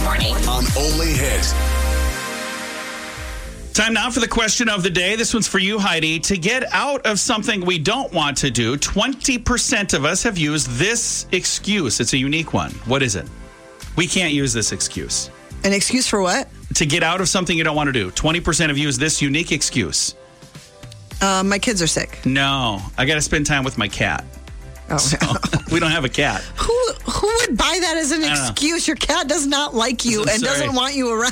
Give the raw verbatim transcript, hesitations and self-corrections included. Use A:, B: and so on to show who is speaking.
A: morning
B: on Only Hit.
C: Time now for the question of the day. This one's for you, Heidi. To get out of something we don't want to do, twenty percent of us have used this excuse. It's a unique one. What is it? We can't use this excuse.
D: An excuse for what?
C: To get out of something you don't want to do. twenty percent have used this unique excuse.
D: Uh, my kids are sick.
C: No, I got to spend time with my cat.
D: Oh,
C: So, we don't have a cat.
D: Who who would buy that as an excuse? Your cat does not like you and
C: Sorry.
D: doesn't want you around.